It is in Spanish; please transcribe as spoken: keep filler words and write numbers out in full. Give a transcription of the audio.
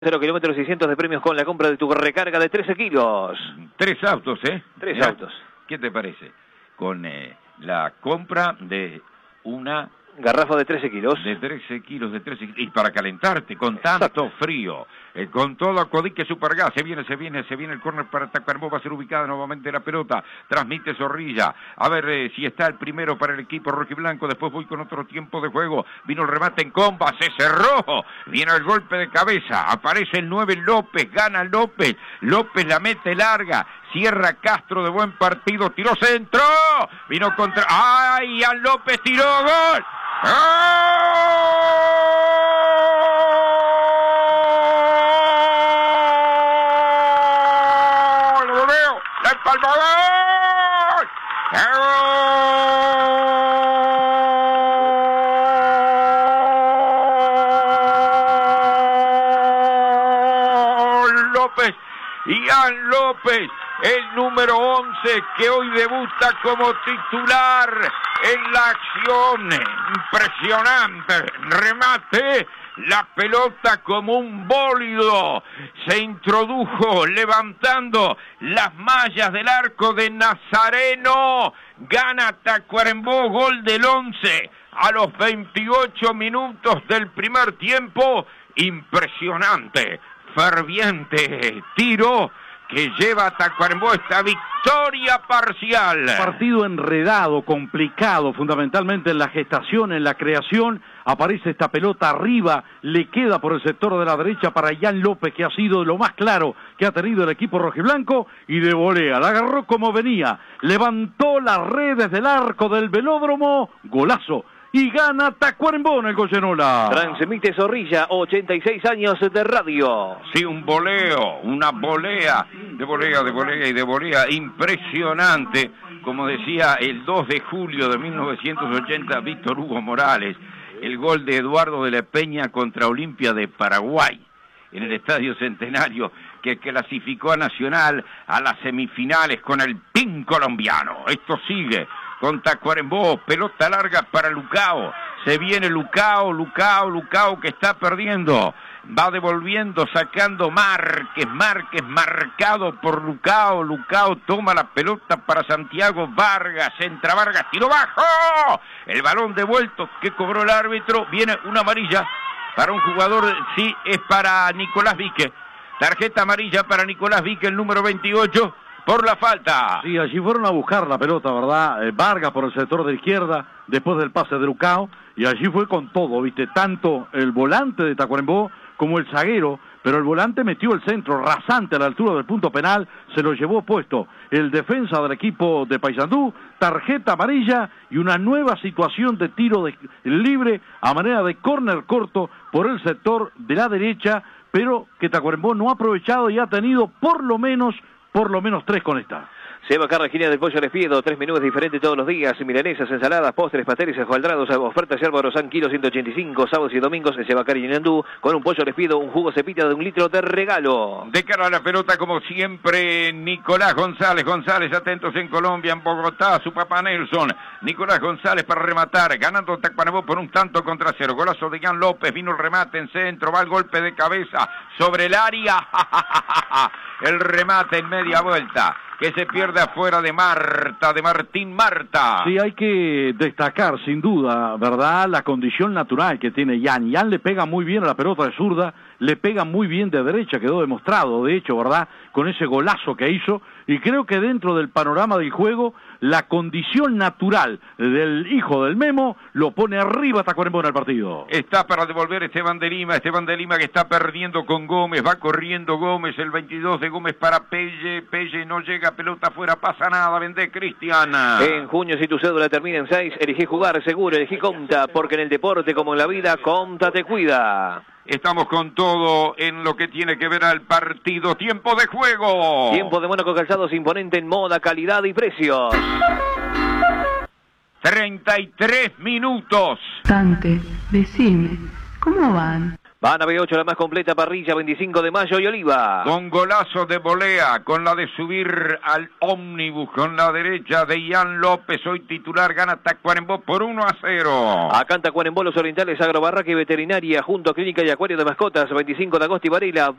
Cero kilómetros seiscientos de premios con la compra de tu recarga de trece kilos. Tres autos, ¿eh? Tres Mirá, autos. ¿Qué te parece? Con eh, la compra de una... Garrafa de trece kilos. De trece kilos, de trece kilos. Y para calentarte, con tanto Exacto. frío, eh, con todo Acodique Supergas, se viene, se viene, se viene el córner para Tacuarembó, va a ser ubicada nuevamente la pelota, transmite Zorrilla, a ver eh, si está el primero para el equipo rojiblanco, después voy con otro tiempo de juego, vino el remate en comba, se cerró, viene el golpe de cabeza, aparece el nueve López, gana López, López la mete larga, cierra Castro de buen partido, tiró centro, vino contra, ¡ay! Ian López tiró, ¡gol! ¡Gol! ¡Lo veo! ¡La empalmó! ¡Gol! ¡Gol! López, Ian López, el número once que hoy debuta como titular en la acción. Impresionante remate, la pelota como un bólido se introdujo levantando las mallas del arco de Nazareno. Gana Tacuarembó, gol del once a los veintiocho minutos del primer tiempo. Impresionante, ferviente tiro que lleva a Tacuarembó esta victoria parcial. Partido enredado, complicado, fundamentalmente en la gestación, en la creación. Aparece esta pelota arriba, le queda por el sector de la derecha para Ian López, que ha sido lo más claro que ha tenido el equipo rojiblanco, y de volea, la agarró como venía, levantó las redes del arco del velódromo, golazo. Y gana Tacuarembó en el Goyenola. Transmite Zorrilla, ochenta y seis años de radio. Sí, un voleo, una volea, de volea, de volea y de volea, impresionante. Como decía el dos de julio de mil novecientos ochenta, Víctor Hugo Morales, el gol de Eduardo de la Peña contra Olimpia de Paraguay, en el Estadio Centenario, que clasificó a Nacional a las semifinales con el Team colombiano. Esto sigue con Tacuarembó, pelota larga para Lucao, se viene Lucao, Lucao, Lucao que está perdiendo, va devolviendo, sacando Márquez, Márquez marcado por Lucao, Lucao toma la pelota para Santiago Vargas, entra Vargas, tiro bajo, el balón devuelto que cobró el árbitro, viene una amarilla para un jugador, sí, es para Nicolás Vique, tarjeta amarilla para Nicolás Vique, el número veintiocho, por la falta. Sí, allí fueron a buscar la pelota, ¿verdad? Eh, Vargas por el sector de izquierda, después del pase de Lucao, y allí fue con todo, ¿viste? Tanto el volante de Tacuarembó como el zaguero, pero el volante metió el centro rasante a la altura del punto penal, se lo llevó puesto el defensa del equipo de Paysandú, tarjeta amarilla y una nueva situación de tiro de, libre a manera de córner corto por el sector de la derecha, pero que Tacuarembó no ha aprovechado y ha tenido por lo menos por lo menos tres con esta. Se va a la esquina del Pollo Les Pido, tres menús diferentes todos los días, milanesas, ensaladas, postres, pasteles, escuadrados, ofertas de Álvaro San, kilo ciento ochenta y cinco, sábados y domingos en Sebacar y Ñandú, con un Pollo Les Pido, un jugo cepita de un litro de regalo. De cara a la pelota, como siempre, Nicolás González, González atentos en Colombia, en Bogotá, su papá Nelson, Nicolás González para rematar, ganando Tacuarembó por un tanto contra cero, golazo de Ian López, vino el remate en centro, va el golpe de cabeza sobre el área, el remate en media vuelta, que se pierde afuera de Marta, de Martín Marta. Sí, hay que destacar, sin duda, ¿verdad?, la condición natural que tiene Ian. Ian le pega muy bien a la pelota de zurda, le pega muy bien de derecha, quedó demostrado, de hecho, ¿verdad?, con ese golazo que hizo, y creo que dentro del panorama del juego, la condición natural del hijo del Memo lo pone arriba Tacuarembó en el partido. Está para devolver Esteban de Lima, Esteban de Lima que está perdiendo con Gómez, va corriendo Gómez, el veintidós de Gómez para Pelle, Pelle no llega, pelota afuera, pasa nada, vende Cristiana. En junio, si tu cédula termina en seis, elegí jugar seguro, elegí Comta, porque en el deporte como en la vida, Comta te cuida. Estamos con todo en lo que tiene que ver al partido. Tiempo de juego. Tiempo de Mónaco Calzados, imponente en moda, calidad y precios. treinta y tres minutos. Tante, decime, ¿cómo van? Van a B ocho, la más completa parrilla, veinticinco de mayo y Oliva. Con golazo de volea, con la de subir al ómnibus, con la derecha de Ian López, hoy titular, gana Tacuarembó por uno a cero. Acá en Tacuarembó, Los Orientales, Agrobarraca y Veterinaria, junto a Clínica y Acuario de Mascotas, veinticinco de agosto y Varela.